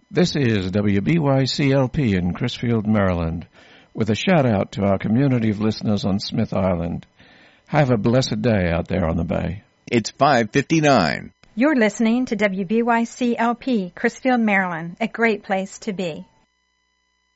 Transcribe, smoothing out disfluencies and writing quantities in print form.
This is WBYCLP in Crisfield, Maryland, with a shout-out to our community of listeners on Smith Island. Have a blessed day out there on the bay. It's 5:59. You're listening to WBYCLP, Crisfield, Maryland, a great place to be.